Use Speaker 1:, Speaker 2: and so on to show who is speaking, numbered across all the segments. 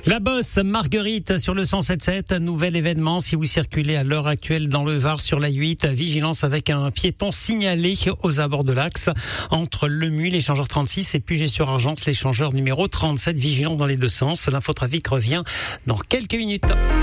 Speaker 1: La Bosse Marguerite sur le 107.7, nouvel événement. Si vous circulez à l'heure actuelle dans le Var sur la 8, vigilance avec un piéton signalé aux abords de l'axe entre Lemuy, l'échangeur 36 et Puget-sur-Argence, l'échangeur numéro 37, vigilant dans les deux sens. L'infotrafic revient dans quelques minutes.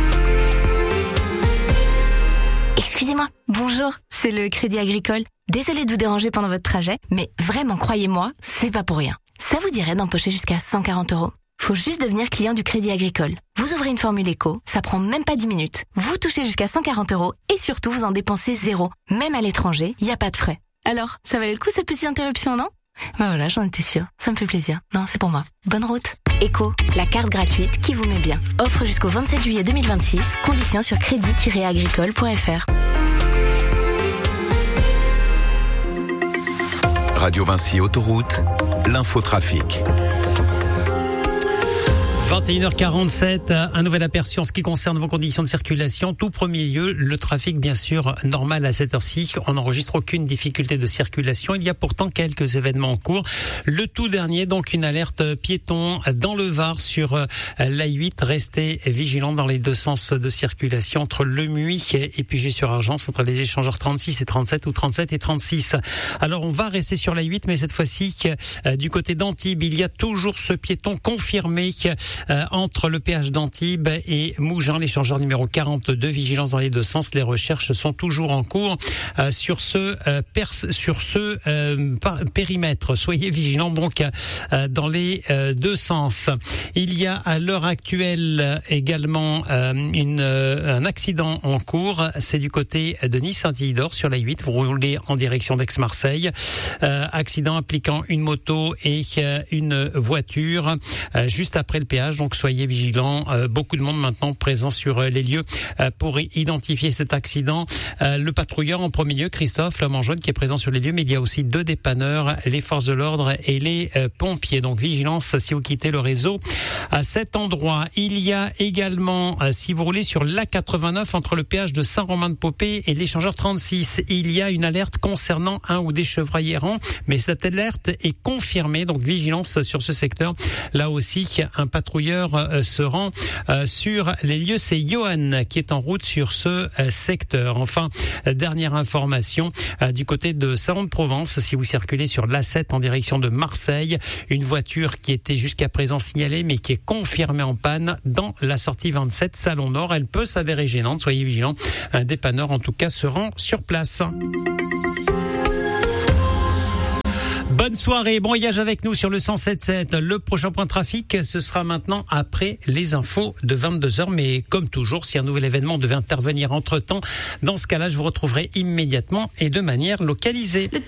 Speaker 2: Excusez-moi, bonjour, c'est le Crédit Agricole. Désolée de vous déranger pendant votre trajet, mais vraiment, croyez-moi, c'est pas pour rien. Ça vous dirait d'empocher jusqu'à 140 €? Faut juste devenir client du Crédit Agricole. Vous ouvrez une formule éco, ça prend même pas 10 minutes. Vous touchez jusqu'à 140 € et surtout vous en dépensez zéro. Même à l'étranger, y a pas de frais. Alors, ça valait le coup cette petite interruption, non? Ben voilà, j'en étais sûre. Ça me fait plaisir. Non, c'est pour moi. Bonne route. Éco, la carte gratuite qui vous met bien. Offre jusqu'au 27 juillet 2026. Conditions sur crédit-agricole.fr.
Speaker 3: Radio Vinci Autoroute, l'infotrafic.
Speaker 1: 21h47, un nouvel aperçu en ce qui concerne vos conditions de circulation. Tout premier lieu, le trafic bien sûr normal à cette heure-ci. On n'enregistre aucune difficulté de circulation. Il y a pourtant quelques événements en cours. Le tout dernier, donc une alerte piéton dans le Var sur l'A8. Restez vigilants dans les deux sens de circulation entre Lemuy et Puget-sur-Argence, entre les échangeurs 36 et 37 ou 37 et 36. Alors on va rester sur l'A8, mais cette fois-ci du côté d'Antibes, il y a toujours ce piéton confirmé entre le péage d'Antibes et Mougins, l'échangeur numéro 42, vigilance dans les deux sens. Les recherches sont toujours en cours sur ce périmètre. Soyez vigilants donc dans les deux sens. Il y a à l'heure actuelle également un accident en cours. C'est du côté de Nice-Saint-Isidore sur la 8. Vous roulez en direction d'Aix-Marseille. Accident impliquant une moto et une voiture juste après le péage. Donc soyez vigilants. Beaucoup de monde maintenant présent sur les lieux pour identifier cet accident. Le patrouilleur en premier lieu, Christophe Lamangeonne, qui est présent sur les lieux, mais il y a aussi deux dépanneurs, les forces de l'ordre et les pompiers. Donc vigilance si vous quittez le réseau à cet endroit. Il y a également, si vous roulez sur l'A89 entre le péage de Saint-Romain-de-Popé et l'échangeur 36, il y a une alerte concernant un ou des chevreuils errants, mais cette alerte est confirmée. Donc vigilance sur ce secteur. Là aussi, un patrouilleur se rend sur les lieux. C'est Johan qui est en route sur ce secteur. Enfin, dernière information du côté de Salon-de-Provence. Si vous circulez sur l'A7 en direction de Marseille, une voiture qui était jusqu'à présent signalée mais qui est confirmée en panne dans la sortie 27 Salon Nord. Elle peut s'avérer gênante. Soyez vigilants. Un dépanneur en tout cas se rend sur place. Bonne soirée, bon voyage avec nous sur le 107.7. Le prochain point de trafic, ce sera maintenant après les infos de 22h. Mais comme toujours, si un nouvel événement devait intervenir entre-temps, dans ce cas-là, je vous retrouverai immédiatement et de manière localisée.